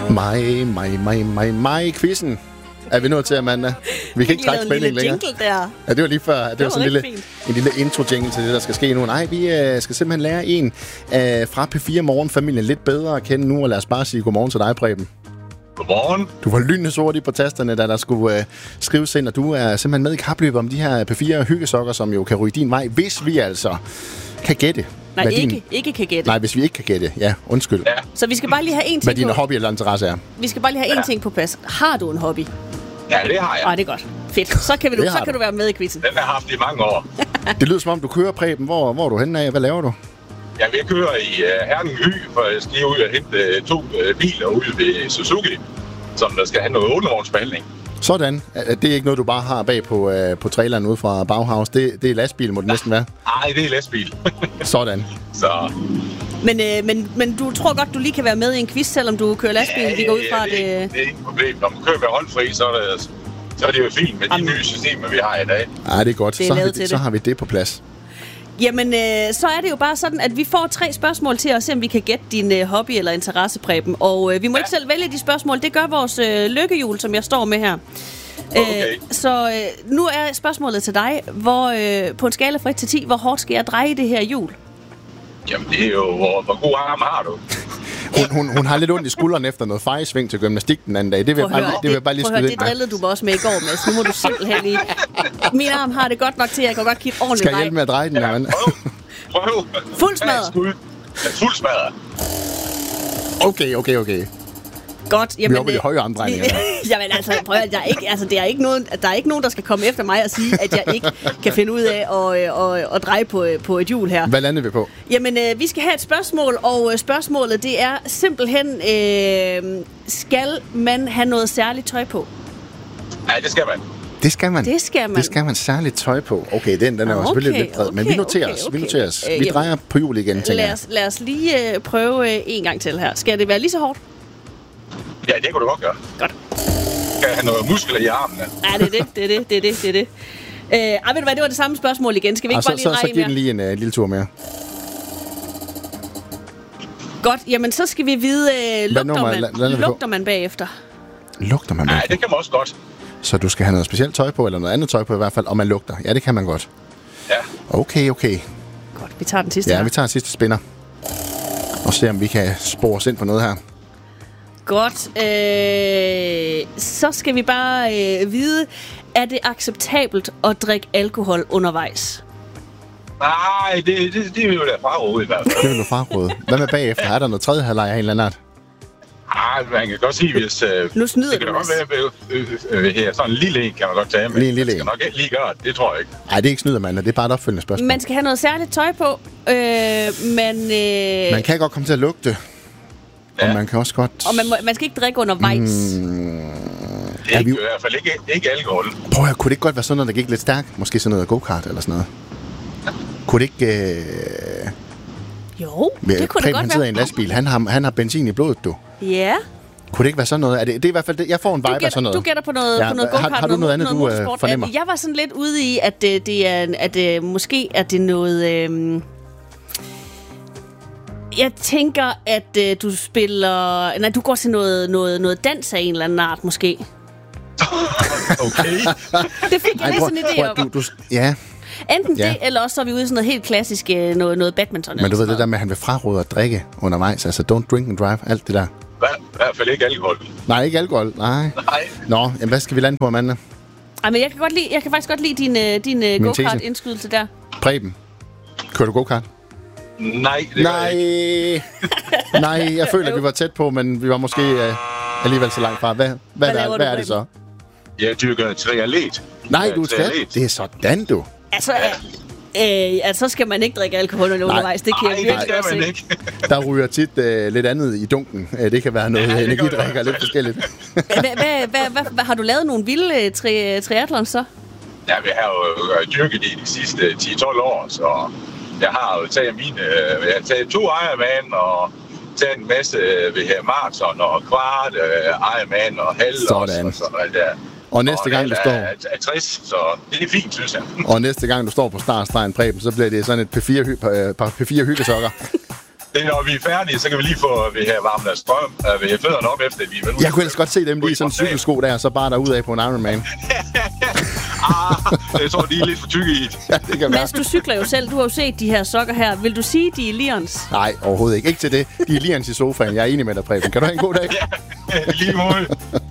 Mig, quizzen. Er vi nået til, Amanda? Vi kan ikke trække spænding længere. Der. Ja, det var lige før. Det var sådan en lille intro-jingle til det, der skal ske nu. Nej, vi skal simpelthen lære en fra P4 Morgen-familien lidt bedre at kende nu, og lad os bare sige godmorgen til dig, Preben. Godmorgen. Du var lynende hurtig på tasterne, da der skulle skrives ind, og du er simpelthen med i kapløbet om de her P4 hyggesokker, som jo kan ryge din vej, hvis vi altså kan gætte. Nej, ikke kan gætte. Nej, hvis vi ikke kan gætte. Ja, undskyld. Ja. Så vi skal bare lige have en ting hvad din hobby eller interesse er. Vi skal bare lige have en ting på plads. Har du en hobby? Ja, det har jeg. Det er godt. Fedt. Så kan du være med i quizzen. Den har jeg haft i mange år. Det lyder som om, du kører, Preben. Hvor er du henne af? Hvad laver du? Jeg vil køre i Herning Hy, for jeg skal ud og hente 2 biler ude ved Suzuki, som der skal have noget undervognsbehandling. Sådan. Det er ikke noget, du bare har bag på traileren ude fra Bauhaus. Det er lastbil, må det næsten være. Nej, det er lastbil. Sådan. Så. Men du tror godt, du lige kan være med i en quiz, selvom du kører lastbil? Ja, vi går ud fra det er ikke et problem. Når man kører med håndfri, så er det jo fint med de nye systemer, vi har i dag. Ja, det er godt. Så har vi det på plads. Jamen, så er det jo bare sådan, at vi får 3 spørgsmål til at se, om vi kan gætte din hobby eller interesse, Preben. Og vi må ikke selv vælge de spørgsmål. Det gør vores lykkehjul, som jeg står med her. Okay. Så nu er spørgsmålet til dig. På en skala fra 1 til 10, hvor hårdt skal jeg dreje det her hjul? Jamen, det er jo, hvor god arm har du? Hun har lidt ondt i skulderen efter noget fejesving til gymnastik den anden dag. Det vil jeg bare lige skyde ind. Det drillede du mig også med i går, Mads. Nu må du simpelthen lige... Min arm har det godt nok til, at jeg kan godt kigge ordentligt. Skal jeg hjælpe med at dreje den, Amanda? Prøv. Fuld smadret. Fuld smadret. Okay. Godt. Jamen, vi er oppe i de høje armdrejninger. Jamen altså, prøv at der er ikke nogen, der skal komme efter mig og sige, at jeg ikke kan finde ud af at dreje på et hjul her. Hvad lander vi på? Jamen, vi skal have et spørgsmål, og spørgsmålet det er simpelthen, skal man have noget særligt tøj på? Nej, det skal man. Det skal man særligt tøj på. Okay, den er jo selvfølgelig lidt bred, men vi noterer os. Vi drejer på hjul igen, tænker jeg. Lad os lige prøve en gang til her. Skal det være lige så hårdt? Ja, det kunne du godt gøre. Godt. Skal jeg have noget muskler i armene? Ja, det er det. Ved du hvad, det var det samme spørgsmål igen. Skal vi ikke bare lige dreje mere? Så giv den lige en lille tur mere. Godt, jamen så skal vi vide, lugter man bagefter? Lugter man bagefter? Nej, det kan man også godt. Så du skal have noget specielt tøj på, eller noget andet tøj på i hvert fald, og man lugter. Ja, det kan man godt. Ja. Okay. Godt, vi tager den sidste her. Ja, vi tager den sidste spinner. Og se, om vi kan spore os ind på noget her. Godt. Så skal vi bare vide, er det acceptabelt at drikke alkohol undervejs? Nej, det vil jo da fraråde i hvert fald. Det vil du fraråde. Hvad med bagefter? Er der noget tredje halvleg af en eller anden art? Man kan godt sige, hvis... Nu snyder det kan godt være, sådan en lille en kan man godt tage med. En lille en. Skal nok lige gøre det. Det tror jeg ikke. Nej, det er ikke snyder, man. Det er bare et opfølgende spørgsmål. Man skal have noget særligt tøj på, men... Man kan godt komme til at lugte. Ja. Og man kan også godt... Og man skal ikke drikke undervejs. Det er i hvert fald ikke alkohol. Prøv at kunne det ikke godt være sådan noget, der gik lidt stærkt? Måske sådan noget go-kart eller sådan noget. Kunne det ikke... Jo, det kunne det godt han sidder i en lastbil. Han har benzin i blodet, du. Ja. Kunne det ikke være sådan noget? Det er i hvert fald det. Jeg får en vibe af sådan noget. Du gætter på noget, på noget go-kart. Har du noget andet, du fornemmer? Jeg var sådan lidt ude i, at det er... måske er det noget... Jeg tænker, at du spiller... Nej, du går til noget dans af en eller anden art, måske. Okay. Det fik jeg lige sådan en idé om. Ja. Enten det, eller også så er vi ude i sådan noget helt klassisk noget badminton. Men du ved det der med, at han vil fraråde at drikke undervejs. Altså, don't drink and drive. Alt det der. I hvert fald ikke alkohol. Nej, ikke alkohol. Nej. Nå, jamen, hvad skal vi lande på, Amanda? Ej, men jeg kan faktisk godt lide din go-kart-indskydelse der. Preben, kører du go-kart? Nej, Nej, jeg føler, at vi var tæt på, men vi var måske alligevel så langt fra. Hvad er det så? Jeg dyrker triatlet. Nej, du er triatlet. Det er sådan, du. Altså, så skal man ikke drikke alkohol undervejs. Det kan jeg virkelig også ikke. Der ryger tit lidt andet i dunken. Det kan være noget energidrik og lidt forskelligt. Hvad har du lavet nogle vilde triathlons så? Ja, vi har jo dyrket det i de sidste 10-12 år, så jeg har jo taget jeg har taget 2 Ironman og taget en masse maraton og kvart Ironman og halv og sådan noget der. Og næste gang du står... er 60, så det er fint, synes jeg. Og næste gang du står på startstregen, Preben, så bliver det sådan et P4 hyggesokker. Det er, når vi er færdige, så kan vi lige få varmet af strøm, fødderne op efter, vi Jeg kunne ellers godt se dem lige sådan en cykelsko der, så bare derudad på en Ironman. Jeg tror, de er lidt for tykke i. Ja, det kan være. Mads, du cykler jo selv. Du har jo set de her sokker her. Vil du sige, de er Lions? Nej, overhovedet ikke. Ikke til det. De er Lions i sofaen. Jeg er enig med dig, Preben. Kan du have en god dag? Ja, lige måde.